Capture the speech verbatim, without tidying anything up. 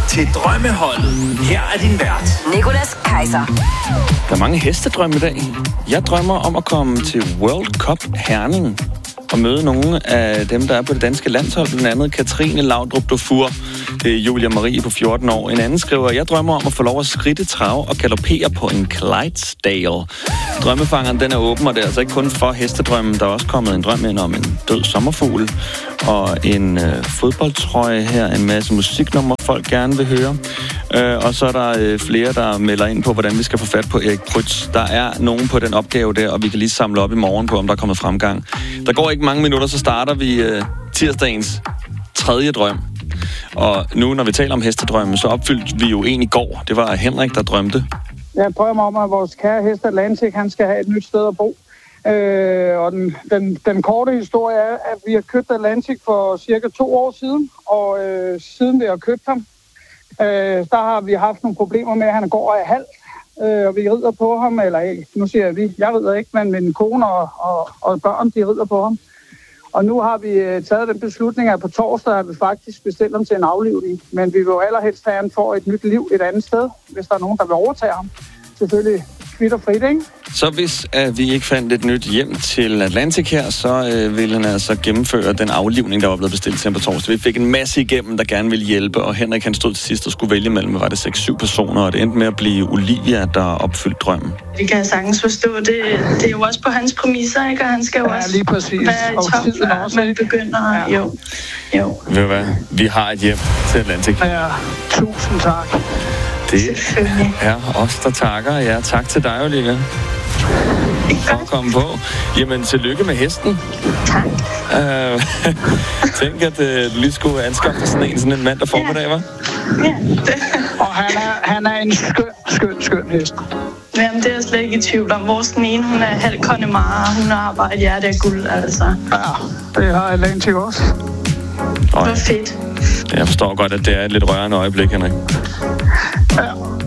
til Drømmeholdet. Her er din vært, Nicolas Kaiser. Der er mange hestedrømme i dag. Jeg drømmer om at komme til World Cup Herning og møde nogle af dem, der er på det danske landshold, blandt andet Katrine Laudrup Dufour. Det er Julia Marie på fjorten år. En anden skriver, jeg drømmer om at få lov at skridte, trave og galoppere på en Clydesdale. Drømmefangeren, den er åben, og det er altså ikke kun for hestedrømmen. Der er også kommet en drøm ind om en død sommerfugl og en øh, fodboldtrøje her, en masse musiknummer, folk gerne vil høre. Øh, og så er der øh, flere, der melder ind på, hvordan vi skal få fat på Erik Prytz. Der er nogen på den opgave der, og vi kan lige samle op i morgen på, om der er kommet fremgang. Der går ikke mange minutter, så starter vi øh, tirsdagens tredje drøm. Og nu, når vi taler om hestedrømme, så opfyldte vi jo en i går. Det var Henrik, der drømte. Jeg drømmer om, at vores kære hest Atlantic, han skal have et nyt sted at bo. Øh, og den, den, den korte historie er, at vi har købt Atlantic for cirka to år siden. Og øh, siden vi har købt ham, øh, der har vi haft nogle problemer med, at han går af halv. Øh, og vi rider på ham, eller ikke, nu siger jeg vi, jeg rider ikke, men min kone og, og, og børn, de rider på ham. Og nu har vi øh, taget den beslutning, at på torsdag har vi faktisk bestilt ham til en aflivning. Men vi vil jo allerhelst have, at han får et nyt liv et andet sted, hvis der er nogen, der vil overtage ham. Selvfølgelig kvitt og frit, ikke? Så hvis uh, vi ikke fandt et nyt hjem til Atlantic her, så uh, ville han altså gennemføre den aflivning, der var blevet bestilt til ham på torsdag. Vi fik en masse igennem, der gerne ville hjælpe, og Henrik han stod til sidst og skulle vælge mellem, var det seks syv personer, og det endte med at blive Olivia, der opfyldte drømmen. Det kan jeg sagtens forstå. Det, det er jo også på hans præmisser, ikke? Og han skal jo ja, også lige præcis. være i top, før man begynder. Ja. Jo. jo. Ved du hvad? Vi har et hjem til Atlantic. Ja, tusind tak. Det er os, der takker. Ja, tak til dig, Olivia. For at komme på. Jamen, tillykke med hesten. Tak. Uh, tænk, at uh, du lige skulle anskaffe dig sådan en, sådan en mandag formiddag, hva'? Ja. Og han er, han er en skøn, skøn, skøn hest. Jamen, det er jeg slet ikke i tvivl om. Vores den ene, hun er halv Connemara. Hun har bare et hjerte af guld, altså. Ja, det har Atlantic også. Det var fedt. Jeg forstår godt, at det er et lidt rørende øjeblik, Henrik.